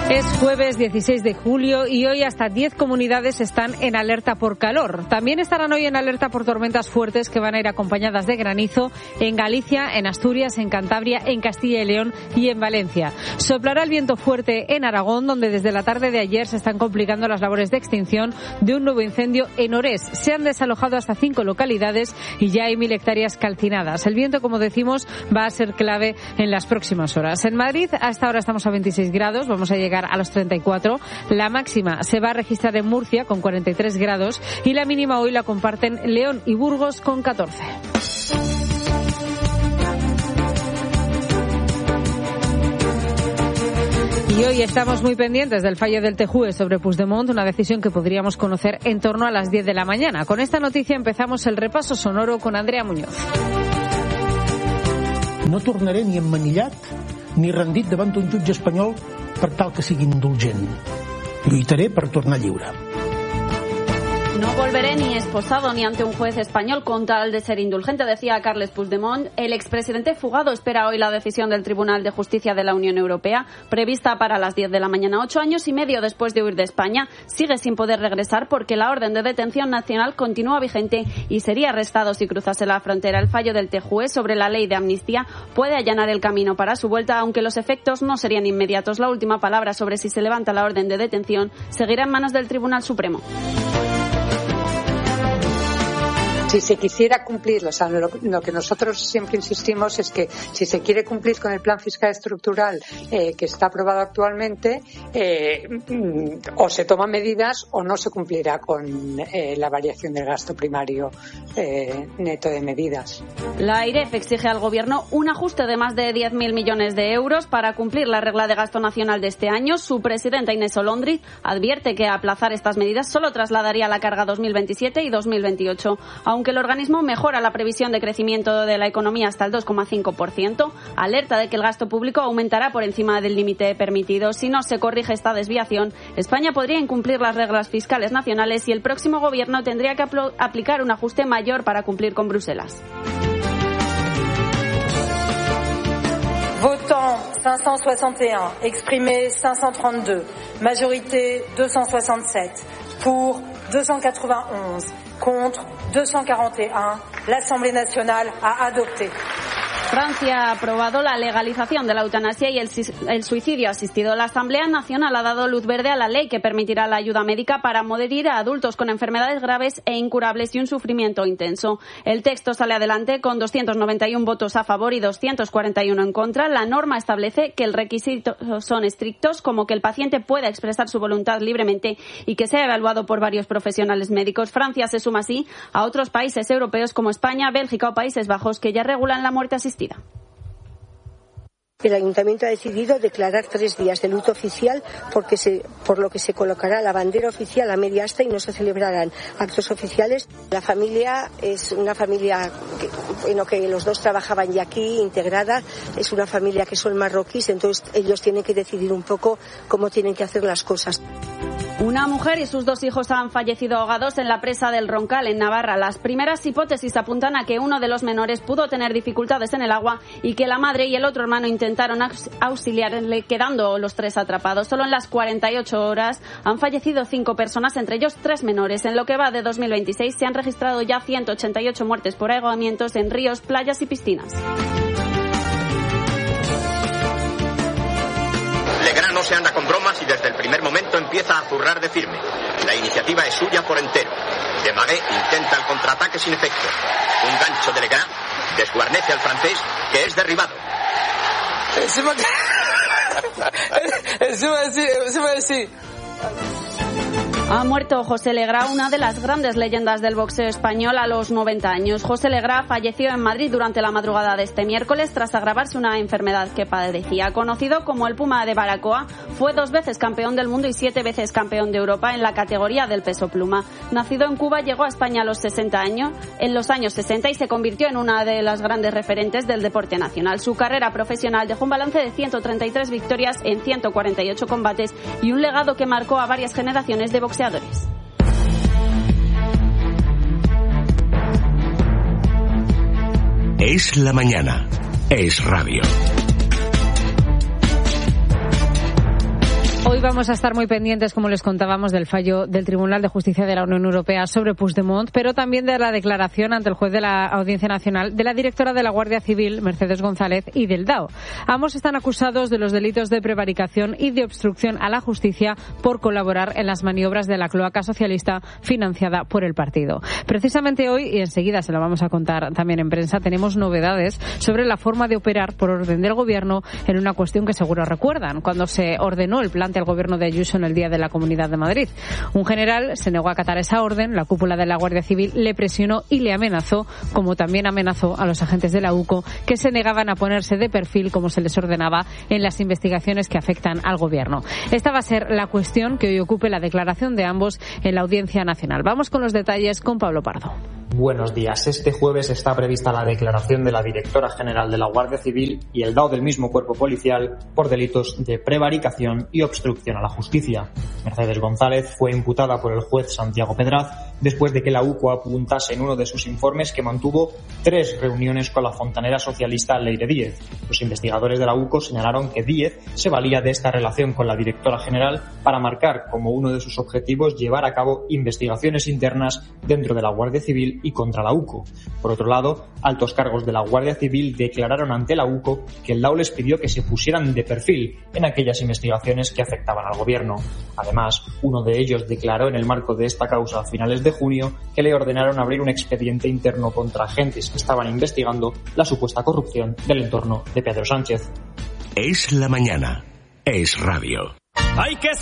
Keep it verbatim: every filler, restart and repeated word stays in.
Es jueves dieciséis de julio y hoy hasta diez comunidades están en alerta por calor. También estarán hoy en alerta por tormentas fuertes que van a ir acompañadas de granizo en Galicia, en Asturias, en Cantabria, en Castilla y León y en Valencia. Soplará el viento fuerte en Aragón, donde desde la tarde de ayer se están complicando las labores de extinción de un nuevo incendio en Orés. Se han desalojado hasta cinco localidades y ya hay mil hectáreas calcinadas. El viento, como decimos, va a ser clave en las próximas horas. En Madrid, hasta ahora estamos a veintiséis grados, vamos a llegar a los treinta y cuatro. La máxima se va a registrar en Murcia con cuarenta y tres grados y la mínima hoy la comparten León y Burgos con catorce. Y hoy estamos muy pendientes del fallo del T J U E sobre Puigdemont, una decisión que podríamos conocer en torno a las diez de la mañana. Con esta noticia empezamos el repaso sonoro con Andrea Muñoz. No tornaré ni emmanillat ni rendit davant un jutge espanyol per tal que sigui indulgent. Lluitaré per tornar lliure. No volveré ni esposado ni ante un juez español con tal de ser indulgente, decía Carles Puigdemont. El expresidente fugado espera hoy la decisión del Tribunal de Justicia de la Unión Europea, prevista para las diez de la mañana. Ocho años y medio después de huir de España, sigue sin poder regresar porque la orden de detención nacional continúa vigente y sería arrestado si cruzase la frontera. El fallo del T J U E sobre la ley de amnistía puede allanar el camino para su vuelta, aunque los efectos no serían inmediatos. La última palabra sobre si se levanta la orden de detención seguirá en manos del Tribunal Supremo. Si se quisiera cumplir, o sea, lo, lo que nosotros siempre insistimos es que si se quiere cumplir con el plan fiscal estructural eh, que está aprobado actualmente, eh, o se toman medidas o no se cumplirá con eh, la variación del gasto primario eh, neto de medidas. La AIREF exige al Gobierno un ajuste de más de diez mil millones de euros para cumplir la regla de gasto nacional de este año. Su presidenta Inés Olondriz advierte que aplazar estas medidas solo trasladaría la carga dos mil veintisiete y dos mil veintiocho. Aunque el organismo mejora la previsión de crecimiento de la economía hasta el dos coma cinco por ciento, alerta de que el gasto público aumentará por encima del límite permitido. Si no se corrige esta desviación, España podría incumplir las reglas fiscales nacionales y el próximo Gobierno tendría que apl- aplicar un ajuste mayor para cumplir con Bruselas. Votant cinq cent soixante et un, exprimé cinq cent trente-deux, majorité deux cent soixante-sept, pour deux cent quatre-vingt-onze, contre deux cent quarante et un, l'Assemblée nationale a adopté. Francia ha aprobado la legalización de la eutanasia y el, el suicidio asistido. La Asamblea Nacional ha dado luz verde a la ley que permitirá la ayuda médica para morir a adultos con enfermedades graves e incurables y un sufrimiento intenso. El texto sale adelante con doscientos noventa y uno votos a favor y doscientos cuarenta y uno en contra. La norma establece que el requisito son estrictos, como que el paciente pueda expresar su voluntad libremente y que sea evaluado por varios profesionales médicos. Francia se suma así a otros países europeos como España, Bélgica o Países Bajos que ya regulan la muerte asistida. El Ayuntamiento ha decidido declarar tres días de luto oficial porque se, por lo que se colocará la bandera oficial a media asta y no se celebrarán actos oficiales. La familia es una familia que, en lo que los dos trabajaban ya aquí, integrada. Es una familia que son marroquíes, entonces ellos tienen que decidir un poco cómo tienen que hacer las cosas. Una mujer y sus dos hijos han fallecido ahogados en la presa del Roncal, en Navarra. Las primeras hipótesis apuntan a que uno de los menores pudo tener dificultades en el agua y que la madre y el otro hermano intentaron auxiliarle, quedando los tres atrapados. Solo en las cuarenta y ocho horas han fallecido cinco personas, entre ellos tres menores. En lo que va de dos mil veintiséis se han registrado ya ciento ochenta y ocho muertes por ahogamientos en ríos, playas y piscinas. Legrand no se anda con bromas y desde el primer momento empieza a zurrar de firme. La iniciativa es suya por entero. Desmarais intenta el contraataque sin efecto. Un gancho de Legrand desguarnece al francés, que es derribado. Ha muerto José Legrá, una de las grandes leyendas del boxeo español, a los noventa años. José Legrá falleció en Madrid durante la madrugada de este miércoles tras agravarse una enfermedad que padecía. Conocido como el Puma de Baracoa, fue dos veces campeón del mundo y siete veces campeón de Europa en la categoría del peso pluma. Nacido en Cuba, llegó a España a los sesenta años, en los años sesenta y se convirtió en una de las grandes referentes del deporte nacional. Su carrera profesional dejó un balance de ciento treinta y tres victorias en ciento cuarenta y ocho combates y un legado que marcó a varias generaciones de boxeadores. Es la mañana. Es radio. Hoy vamos a estar muy pendientes, como les contábamos, del fallo del Tribunal de Justicia de la Unión Europea sobre Puigdemont, pero también de la declaración ante el juez de la Audiencia Nacional de la directora de la Guardia Civil, Mercedes González, y del D A O. Ambos están acusados de los delitos de prevaricación y de obstrucción a la justicia por colaborar en las maniobras de la cloaca socialista financiada por el partido. Precisamente hoy, y enseguida se lo vamos a contar también en prensa, tenemos novedades sobre la forma de operar por orden del Gobierno en una cuestión que seguro recuerdan, cuando se ordenó el plan del Gobierno de Ayuso en el Día de la Comunidad de Madrid. Un general se negó a acatar esa orden, la cúpula de la Guardia Civil le presionó y le amenazó, como también amenazó a los agentes de la UCO que se negaban a ponerse de perfil como se les ordenaba en las investigaciones que afectan al Gobierno. Esta va a ser la cuestión que hoy ocupe la declaración de ambos en la Audiencia Nacional. Vamos con los detalles con Pablo Pardo. Buenos días. Este jueves está prevista la declaración de la directora general de la Guardia Civil y el D A O del mismo cuerpo policial por delitos de prevaricación y obstrucción a la justicia. Mercedes González fue imputada por el juez Santiago Pedraz después de que la UCO apuntase en uno de sus informes que mantuvo tres reuniones con la fontanera socialista Leire Díez. Los investigadores de la UCO señalaron que Díez se valía de esta relación con la directora general para marcar como uno de sus objetivos llevar a cabo investigaciones internas dentro de la Guardia Civil y contra la UCO. Por otro lado, altos cargos de la Guardia Civil declararon ante la UCO que el D A O les pidió que se pusieran de perfil en aquellas investigaciones que afectaban al Gobierno. Además, uno de ellos declaró en el marco de esta causa a finales de junio que le ordenaron abrir un expediente interno contra agentes que estaban investigando la supuesta corrupción del entorno de Pedro Sánchez. Es la mañana. Es radio. Hay que